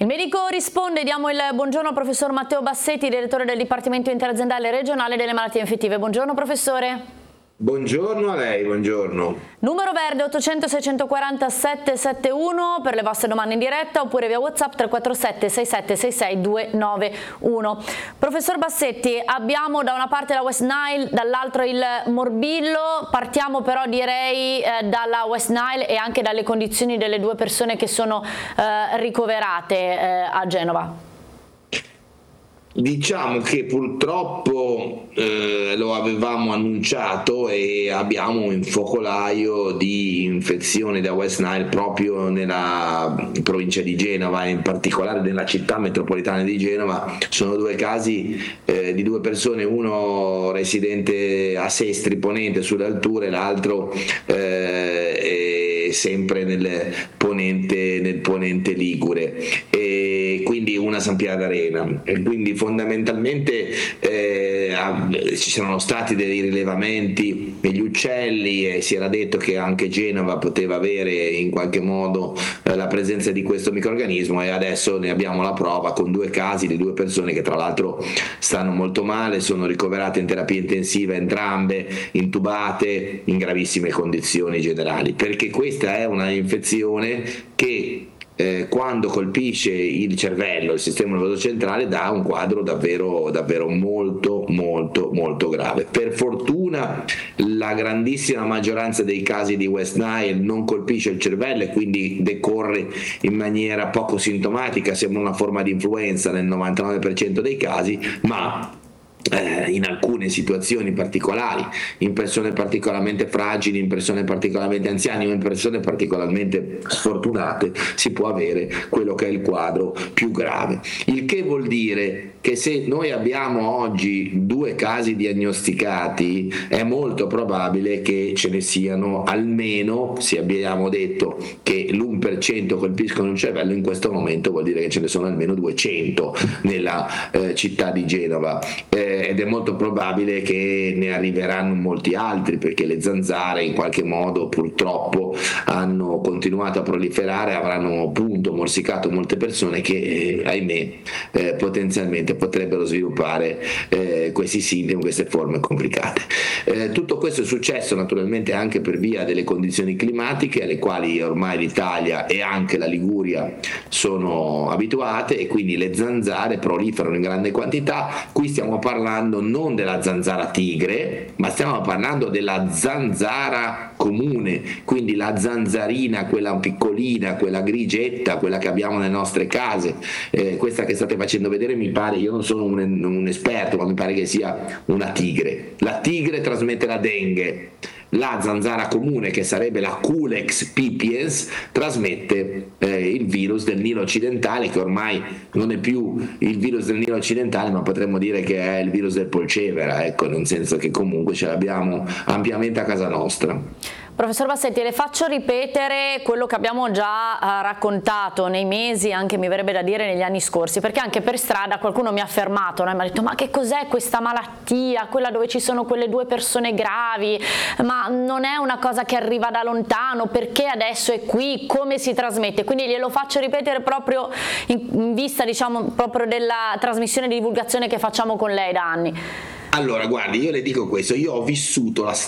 Il medico risponde, diamo il buongiorno al professor Matteo Bassetti, direttore del Dipartimento Interaziendale Regionale delle Malattie Infettive. Buongiorno professore. Buongiorno a lei, buongiorno. Numero verde 800 640 771 per le vostre domande in diretta oppure via WhatsApp 347 67 66 291. Professor Bassetti, abbiamo da una parte la West Nile, dall'altro il morbillo. Partiamo però direi dalla West Nile e anche dalle condizioni delle due persone che sono ricoverate a Genova. Diciamo che purtroppo lo avevamo annunciato e abbiamo un focolaio di infezioni da West Nile proprio nella provincia di Genova, in particolare nella città metropolitana di Genova. Sono due casi di due persone, uno residente a Sestri Ponente sulle alture, l'altro sempre nel ponente ligure, e quindi una San Pier d'Arena, e quindi fondamentalmente ci sono stati dei rilevamenti negli uccelli e si era detto che anche Genova poteva avere in qualche modo la presenza di questo microrganismo, e adesso ne abbiamo la prova con due casi di due persone che tra l'altro stanno molto male, sono ricoverate in terapia intensiva entrambe, intubate in gravissime condizioni generali, perché questa è una infezione che quando colpisce il cervello, il sistema nervoso centrale, dà un quadro davvero molto grave. Per fortuna la grandissima maggioranza dei casi di West Nile non colpisce il cervello e quindi decorre in maniera poco sintomatica, sembra una forma di influenza nel 99% dei casi, ma in alcune situazioni particolari, in persone particolarmente fragili, in persone particolarmente anziane o in persone particolarmente sfortunate, si può avere quello che è il quadro più grave. Il che vuol dire che se noi abbiamo oggi due casi diagnosticati, è molto probabile che ce ne siano almeno, se abbiamo detto che l'1% colpiscono il cervello, in questo momento vuol dire che ce ne sono almeno 200 nella città di Genova. Ed è molto probabile che ne arriveranno molti altri, perché le zanzare in qualche modo purtroppo hanno continuato a proliferare, avranno appunto morsicato molte persone che ahimè potenzialmente potrebbero sviluppare questi sintomi, queste forme complicate. Tutto questo è successo naturalmente anche per via delle condizioni climatiche alle quali ormai l'Italia e anche la Liguria sono abituate, e quindi le zanzare proliferano in grande quantità. Qui stiamo parlando non della zanzara tigre, ma stiamo parlando della zanzara comune, quindi la zanzarina, quella piccolina, quella grigetta, quella che abbiamo nelle nostre case, questa che state facendo vedere, mi pare, io non sono un esperto, ma mi pare che sia una tigre. La tigre trasmette la dengue. La zanzara comune, che sarebbe la Culex pipiens, trasmette il virus del Nilo occidentale, che ormai non è più il virus del Nilo occidentale, ma potremmo dire che è il virus del polcevera, ecco, nel senso che comunque ce l'abbiamo ampiamente a casa nostra. Professor Bassetti, le faccio ripetere quello che abbiamo già raccontato nei mesi, anche mi verrebbe da dire negli anni scorsi, perché anche per strada qualcuno mi ha fermato, no? E mi ha detto: ma che cos'è questa malattia, quella dove ci sono quelle due persone gravi, ma non è una cosa che arriva da lontano, perché adesso è qui, come si trasmette? Quindi glielo faccio ripetere proprio in vista, diciamo, proprio della trasmissione di divulgazione che facciamo con lei da anni. Allora, guardi, io le dico questo, io ho vissuto la